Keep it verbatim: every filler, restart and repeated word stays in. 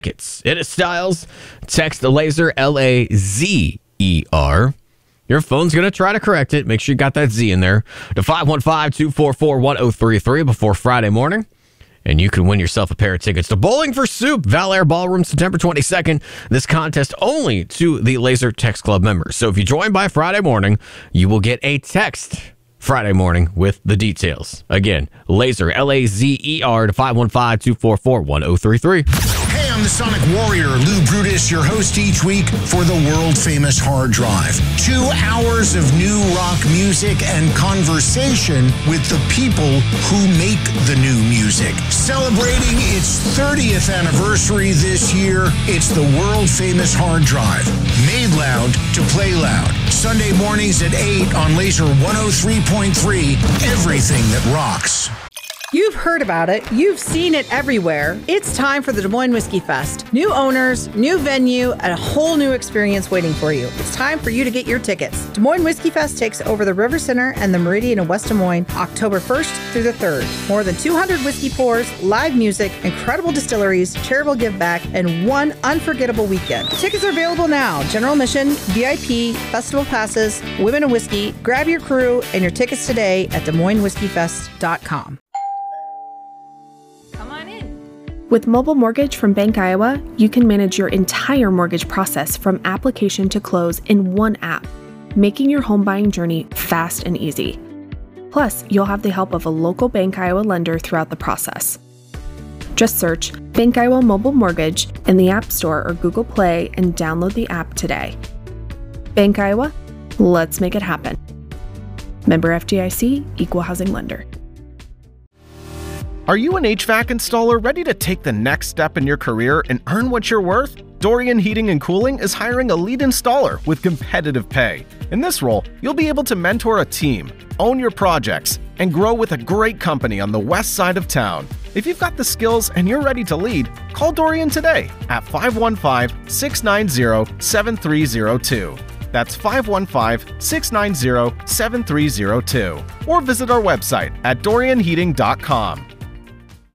It is Styles. Text the laser, L A Z E R. Your phone's going to try to correct it. Make sure you got that Z in there. To five one five, two four four, one oh three three before Friday morning. And you can win yourself a pair of tickets to Bowling for Soup, Valair Ballroom, September twenty-second. This contest only to the Laser Text Club members. So if you join by Friday morning, you will get a text Friday morning with the details. Again, Laser, L A Z E R, to five one five, two four four, one oh three three. Hey, I'm the Sonic Warrior, Lou Brutus, your host each week for the world-famous Hard Drive. Two hours of new rock music and conversation with the people who make the new music. Celebrating its thirtieth anniversary this year, it's the world-famous Hard Drive. Made loud to play loud. Sunday mornings at eight on Laser one oh three point three, everything that rocks. You've heard about it. You've seen it everywhere. It's time for the Des Moines Whiskey Fest. New owners, new venue, and a whole new experience waiting for you. It's time for you to get your tickets. Des Moines Whiskey Fest takes over the River Center and the Meridian in West Des Moines, October first through the third. More than two hundred whiskey pours, live music, incredible distilleries, charitable give back, and one unforgettable weekend. Tickets are available now. General admission, V I P, festival passes, women and whiskey. Grab your crew and your tickets today at Des Moines Whiskey Fest dot com. With Mobile Mortgage from Bank Iowa, you can manage your entire mortgage process from application to close in one app, making your home buying journey fast and easy. Plus, you'll have the help of a local Bank Iowa lender throughout the process. Just search Bank Iowa Mobile Mortgage in the App Store or Google Play and download the app today. Bank Iowa, let's make it happen. Member F D I C, Equal Housing Lender. Are you an H V A C installer ready to take the next step in your career and earn what you're worth? Dorian Heating and Cooling is hiring a lead installer with competitive pay. In this role, you'll be able to mentor a team, own your projects, and grow with a great company on the west side of town. If you've got the skills and you're ready to lead, call Dorian today at five one five, six nine zero, seven three zero two. That's five one five, six nine zero, seven three zero two. Or visit our website at dorian heating dot com.